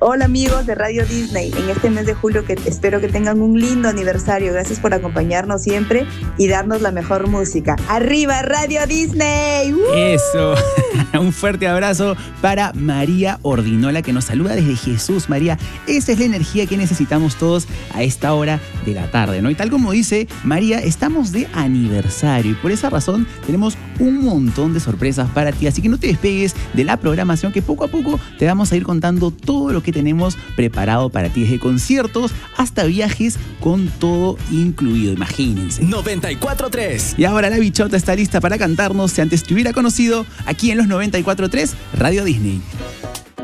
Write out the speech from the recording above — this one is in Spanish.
Hola amigos de Radio Disney, en este mes de julio que espero que tengan un lindo aniversario. Gracias por acompañarnos siempre y darnos la mejor música. ¡Arriba Radio Disney! Eso, un fuerte abrazo para María Ordinola que nos saluda desde Jesús. María, esa es la energía que necesitamos todos a esta hora de la tarde, ¿no? Y tal como dice María, estamos de aniversario y por esa razón tenemos un montón de sorpresas para ti, así que no te despegues de la programación que poco a poco te vamos a ir contando todo lo que tenemos preparado para ti, desde conciertos hasta viajes con todo incluido, imagínense. 94.3. Y ahora la bichota está lista para cantarnos Si antes te hubiera conocido, aquí en los 94.3 Radio Disney.